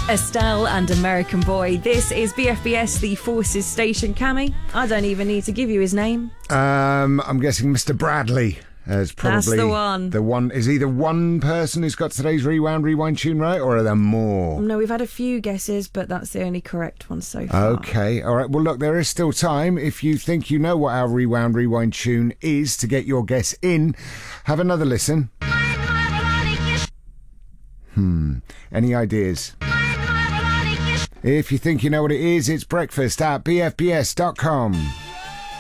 Estelle and American Boy. This is BFBS, the Forces Station. Cammy, I don't even need to give you his name. I'm guessing Mr. Bradley is probably That's the one. The one is either one person who's got today's rewind tune right, or are there more? No, we've had a few guesses, but that's the only correct one so far. Okay, all right. Well, look, there is still time. If you think you know what our rewind tune is to get your guess in, have another listen. Any ideas? If you think you know what it is, it's breakfast at bfbs.com.